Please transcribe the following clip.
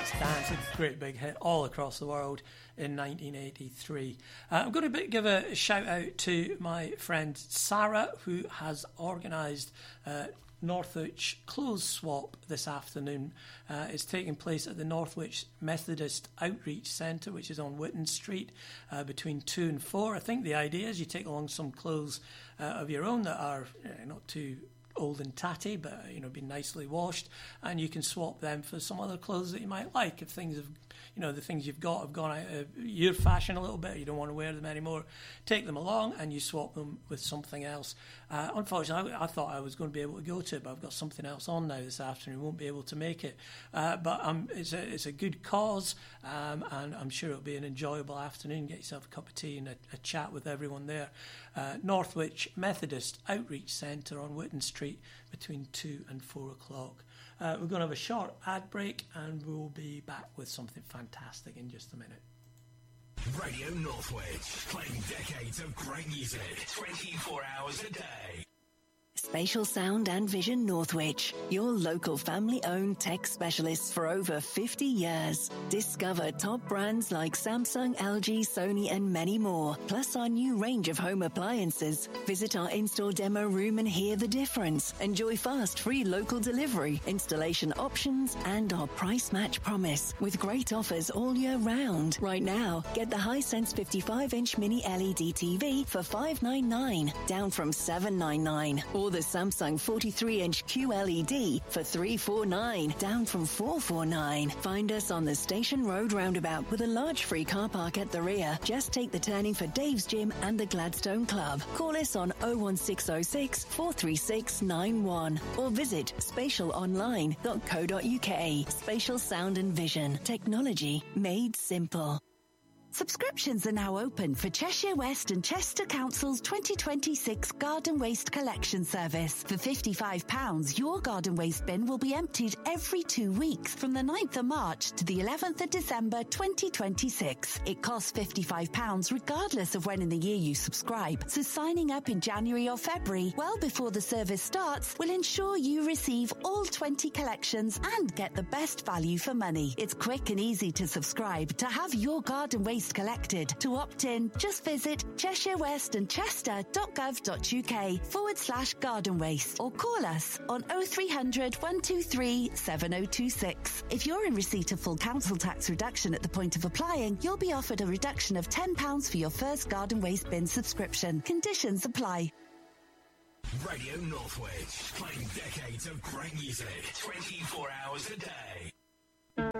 Let's Dance, a great big hit all across the world in 1983. I'm going to give a shout out to my friend Sarah, who has organised Northwich Clothes Swap this afternoon. It's taking place at the Northwich Methodist Outreach Centre, which is on Whitton Street, between 2 and 4. I think the idea is you take along some clothes of your own that are not too old and tatty, but be nicely washed, and you can swap them for some other clothes that you might like. If things have, the things you've got have gone out of your fashion a little bit, you don't want to wear them anymore, take them along and you swap them with something else. Unfortunately, I thought I was going to be able to go to it, but I've got something else on now this afternoon, won't be able to make it. But it's a good cause, and I'm sure it'll be an enjoyable afternoon. Get yourself a cup of tea and a chat with everyone there. Northwich Methodist Outreach Centre on Whitton Street between 2 and 4 o'clock. We're going to have a short ad break and we'll be back with something fantastic in just a minute. Radio Northwich, playing decades of great music, 24 hours a day. Spatial Sound and Vision Northwich, your local family-owned tech specialists for over 50 years. Discover top brands like Samsung, LG, Sony and many more, plus our new range of home appliances. Visit our in-store demo room and hear the difference. Enjoy fast, free local delivery, installation options and our price match promise with great offers all year round. Right now, get the Hisense 55-inch mini LED TV for $599, down from $799. Or the Samsung 43-inch QLED for $349, down from $449. Find us on the Station Road roundabout with a large free car park at the rear. Just take the turning for Dave's Gym and the Gladstone Club. Call us on 01606 436 91 or visit spatialonline.co.uk. Spatial Sound and Vision. Technology made simple. Subscriptions are now open for Cheshire West and Chester Council's 2026 Garden Waste Collection Service. For £55, your garden waste bin will be emptied every 2 weeks from the 9th of March to the 11th of December 2026. It costs £55 regardless of when in the year you subscribe, so signing up in January or February, well before the service starts, will ensure you receive all 20 collections and get the best value for money. It's quick and easy to subscribe to have your garden waste collected. To opt in, just visit cheshirewestandchester.gov.uk/garden waste or call us on 0300 123 7026. If you're in receipt of full council tax reduction at the point of applying, you'll be offered a reduction of £10 for your first garden waste bin subscription. Conditions apply. Radio Northwich, playing decades of great music, 24 hours a day.